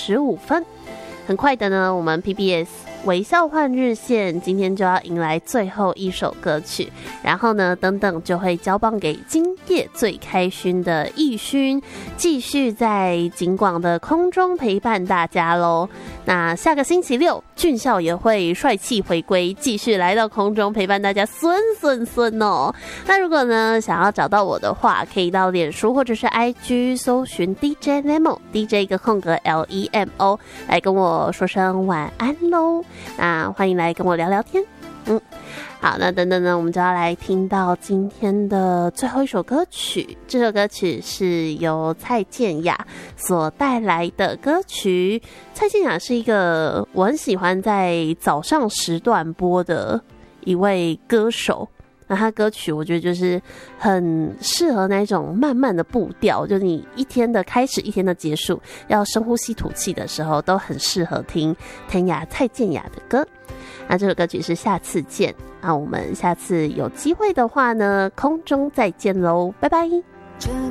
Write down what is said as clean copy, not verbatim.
15分。很快的呢，我们 PBS 微笑换日线今天就要迎来最后一首歌曲，然后呢，等等就会交棒给今夜最开勋的奕勋，继续在警广的空中陪伴大家咯。那下个星期六，俊孝也会帅气回归，继续来到空中陪伴大家孙哦。那如果呢想要找到我的话，可以到脸书或者是 IG 搜寻 DJ Lemo DJ 一个空格 LEMO 来跟我说声晚安咯。那欢迎来跟我聊聊天。好，那等等呢，我们就要来听到今天的最后一首歌曲。这首歌曲是由蔡健雅所带来的歌曲。蔡健雅是一个我很喜欢在早上时段播的一位歌手。那他歌曲我觉得就是很适合那种慢慢的步调，就是你一天的开始一天的结束要深呼吸吐气的时候都很适合听蔡健雅的歌。那这首歌曲是下次见，那我们下次有机会的话呢，空中再见咯，拜拜。